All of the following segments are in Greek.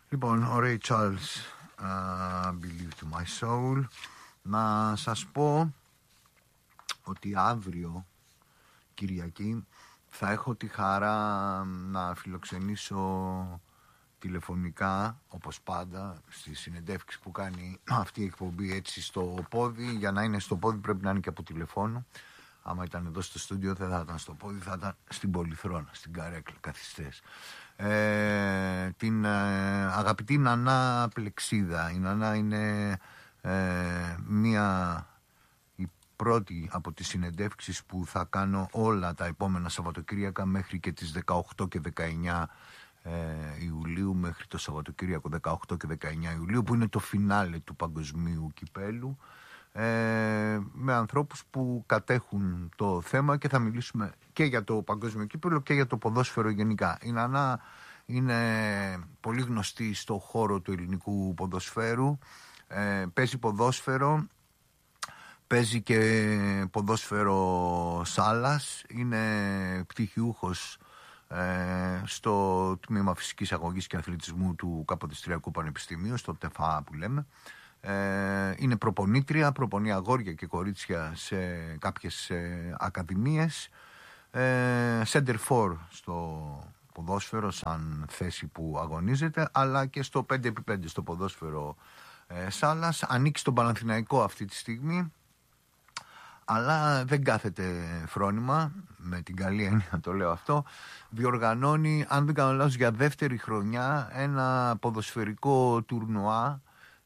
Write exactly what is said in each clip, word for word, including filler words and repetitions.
Λοιπόν, ο Ray Charles, uh, Believe to my soul. Να σας πω ότι αύριο Κυριακή θα έχω τη χαρά να φιλοξενήσω τηλεφωνικά, όπως πάντα, στις συνεντεύξεις που κάνει αυτή η εκπομπή, έτσι στο πόδι. Για να είναι στο πόδι πρέπει να είναι και από τηλεφώνου. Άμα ήταν εδώ στο στούντιο δεν θα ήταν στο πόδι, θα ήταν στην Πολυθρόνα, στην καρέκλα, καθιστές. Ε, την ε, αγαπητή Νανά Πλεξίδα. Η Νανά είναι ε, μία η πρώτη από τις συνεντεύξεις που θα κάνω όλα τα επόμενα Σαββατοκύριακα μέχρι και τις δεκαοκτώ και δεκαεννιά ε, Ιουλίου, μέχρι το Σαββατοκύριακο δεκαοκτώ και δεκαεννιά Ιουλίου, που είναι το φινάλε του Παγκοσμίου Κυπέλου, ε, με ανθρώπους που κατέχουν το θέμα, και θα μιλήσουμε και για το Παγκόσμιο Κύπελλο και για το ποδόσφαιρο γενικά. Η Νανά είναι πολύ γνωστή στο χώρο του ελληνικού ποδοσφαίρου, ε, παίζει ποδόσφαιρο, παίζει και ποδόσφαιρο σάλας, είναι πτυχιούχος ε, στο τμήμα φυσικής αγωγής και αθλητισμού του Καποδιστριακού Πανεπιστημίου, στο ΤΕΦΑ που λέμε. Ε, είναι προπονήτρια, προπονεί αγόρια και κορίτσια σε κάποιες ε, ακαδημίες, ε, center for στο ποδόσφαιρο σαν θέση που αγωνίζεται, αλλά και στο πέντε επί πέντε στο ποδόσφαιρο ε, σάλας. Ανήκει στον Παναθηναϊκό αυτή τη στιγμή, αλλά δεν κάθεται φρόνημα, με την καλή έννοια το λέω αυτό. Διοργανώνει, αν δεν κάνω λάθος, για δεύτερη χρονιά ένα ποδοσφαιρικό τουρνουά,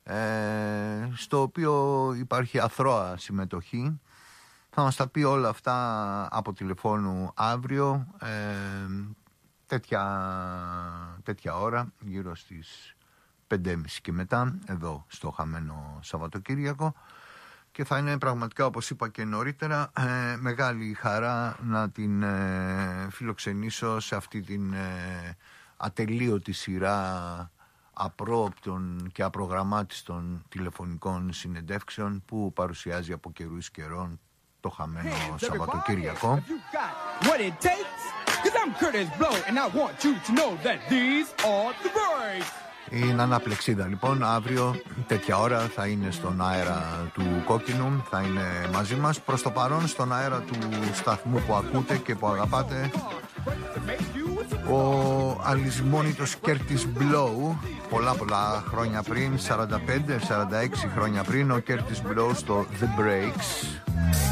Ε, στο οποίο υπάρχει αθρώα συμμετοχή. Θα μας τα πει όλα αυτά από τηλεφώνου αύριο, ε, τέτοια, τέτοια ώρα, γύρω στις πέντε και μισή και μετά, εδώ στο χαμένο Σαββατοκύριακο, και θα είναι πραγματικά, όπως είπα και νωρίτερα, ε, μεγάλη χαρά να την ε, φιλοξενήσω σε αυτή την ε, ατελείωτη σειρά απρόοπτων και απρογραμμάτιστων τηλεφωνικών συνεντεύξεων που παρουσιάζει από καιρούς καιρών το χαμένο Σαββατοκύριακο. Η Νανά Πλεξίδα λοιπόν αύριο τέτοια ώρα θα είναι στον αέρα του Κόκκινου, θα είναι μαζί μας. Προς το παρόν στον αέρα του σταθμού που ακούτε και που αγαπάτε, ο αλυσμόνητος Κέρτις Μπλόου, πολλά πολλά χρόνια πριν, σαράντα πέντε σαράντα έξι χρόνια πριν, ο Κέρτις Μπλόου στο The Breaks.